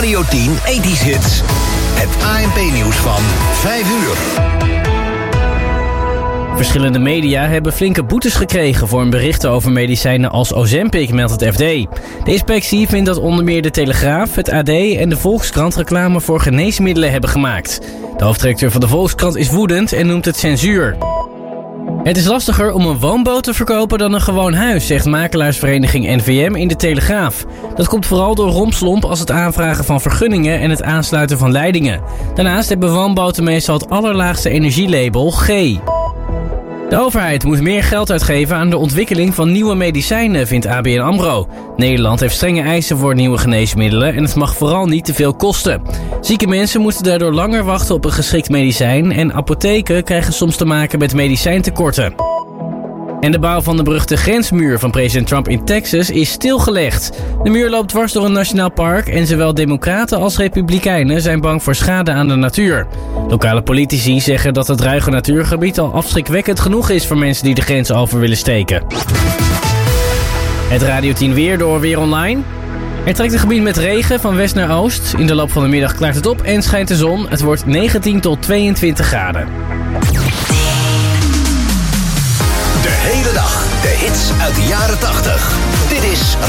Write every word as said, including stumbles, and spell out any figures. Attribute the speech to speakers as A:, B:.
A: Radio tien ethisch Hits. Het A N P-nieuws van vijf uur.
B: Verschillende media hebben flinke boetes gekregen voor hun berichten over medicijnen als Ozempic, meldt het F D. De inspectie vindt dat onder meer de Telegraaf, het A D en de Volkskrant reclame voor geneesmiddelen hebben gemaakt. De hoofdredacteur van de Volkskrant is woedend en noemt het censuur. Het is lastiger om een woonboot te verkopen dan een gewoon huis, zegt makelaarsvereniging N V M in de Telegraaf. Dat komt vooral door rompslomp als het aanvragen van vergunningen en het aansluiten van leidingen. Daarnaast hebben woonboten meestal het allerlaagste energielabel G. De overheid moet meer geld uitgeven aan de ontwikkeling van nieuwe medicijnen, vindt A B N AMRO. Nederland heeft strenge eisen voor nieuwe geneesmiddelen en het mag vooral niet te veel kosten. Zieke mensen moeten daardoor langer wachten op een geschikt medicijn en apotheken krijgen soms te maken met medicijntekorten. En de bouw van de beruchte grensmuur van president Trump in Texas is stilgelegd. De muur loopt dwars door een nationaal park en zowel democraten als republikeinen zijn bang voor schade aan de natuur. Lokale politici zeggen dat het ruige natuurgebied al afschrikwekkend genoeg is voor mensen die de grens over willen steken. Het Radio tien weer door Weer Online. Er trekt een gebied met regen van west naar oost. In de loop van de middag klaart het op en schijnt de zon. Het wordt negentien tot tweeëntwintig graden.
A: De hele dag de hits uit de jaren tachtig. Dit is